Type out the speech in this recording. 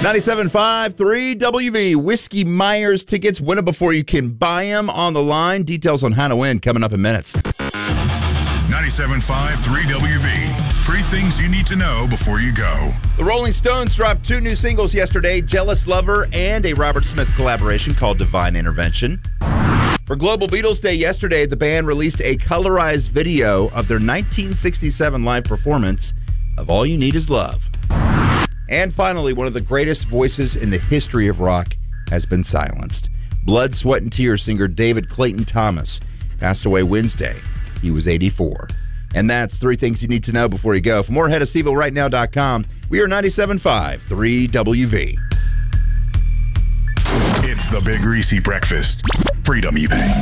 97.5, 3WV, Whiskey Myers tickets. Win them before you can buy them on the line. Details on how to win coming up in minutes. 97.5, 3WV. 3 things you need to know before you go. The Rolling Stones dropped 2 new singles yesterday, Jealous Lover and a Robert Smith collaboration called Divine Intervention. For Global Beatles Day yesterday, the band released a colorized video of their 1967 live performance of All You Need Is Love. And finally, one of the greatest voices in the history of rock has been silenced. Blood, Sweat, and Tears singer David Clayton Thomas passed away Wednesday. He was 84. And that's 3 things you need to know before you go. For more, head to SeavilRightNow.com. We are 97.5, 3WV. It's the Big Greasy Breakfast. Freedom you pay.